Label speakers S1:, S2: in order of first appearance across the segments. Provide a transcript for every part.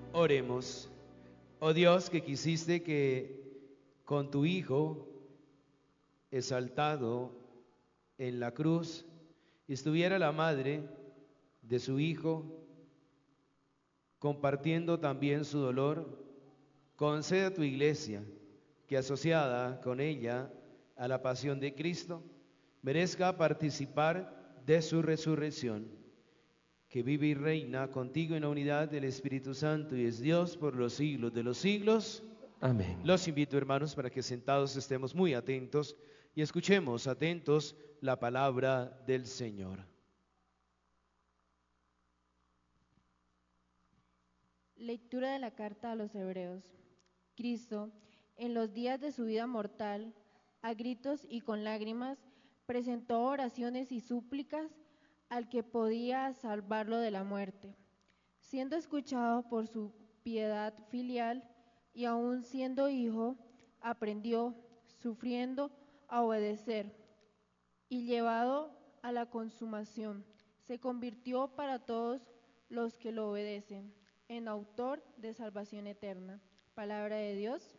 S1: Oremos. Oh Dios, que quisiste que con tu Hijo exaltado en la cruz estuviera la madre de su Hijo, compartiendo también su dolor, concede a tu iglesia que asociada con ella a la pasión de Cristo, merezca participar de su resurrección, que vive y reina contigo en la unidad del Espíritu Santo y es Dios por los siglos de los siglos.
S2: Amén.
S1: Los invito, hermanos, para que sentados estemos muy atentos y escuchemos atentos la palabra del Señor.
S3: Lectura de la carta a los Hebreos. Cristo, en los días de su vida mortal, a gritos y con lágrimas, presentó oraciones y súplicas al que podía salvarlo de la muerte. Siendo escuchado por su piedad filial y aún siendo hijo, aprendió, sufriendo, a obedecer, y llevado a la consumación, se convirtió para todos los que lo obedecen en autor de salvación eterna. Palabra de Dios.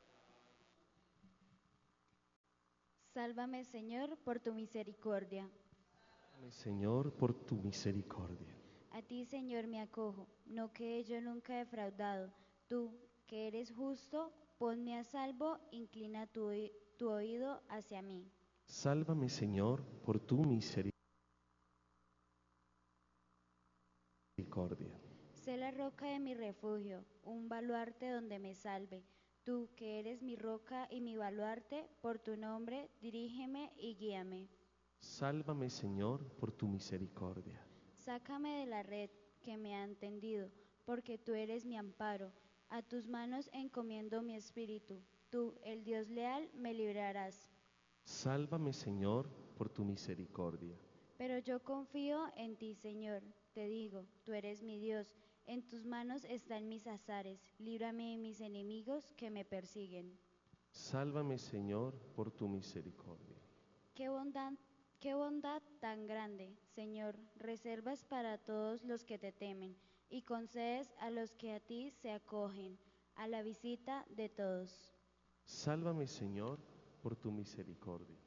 S4: Sálvame, Señor, por tu misericordia.
S2: Señor, por tu misericordia.
S4: A ti, Señor, me acojo, no que yo nunca he defraudado. Tú, que eres justo, ponme a salvo, inclina tu oído hacia mí.
S2: Sálvame, Señor, por tu misericordia.
S4: Sé la roca de mi refugio, un baluarte donde me salve. Tú, que eres mi roca y mi baluarte, por tu nombre, dirígeme y guíame.
S2: Sálvame, Señor, por tu misericordia.
S4: Sácame de la red que me han tendido, porque tú eres mi amparo. A tus manos encomiendo mi espíritu. Tú, el Dios leal, me librarás.
S2: Sálvame, Señor, por tu misericordia.
S4: Pero yo confío en ti, Señor. Te digo, tú eres mi Dios. En tus manos están mis azares. Líbrame de mis enemigos que me persiguen.
S2: Sálvame, Señor, por tu misericordia.
S4: Qué bondad tan grande, Señor, reservas para todos los que te temen y concedes a los que a ti se acogen, a la visita de todos.
S2: Sálvame, Señor, por tu misericordia.